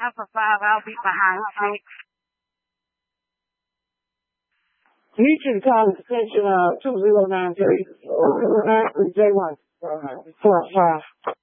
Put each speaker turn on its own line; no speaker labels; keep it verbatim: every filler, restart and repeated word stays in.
Alpha five, I'll be behind six.
You can call extension uh two zero nine three or J one. Four five.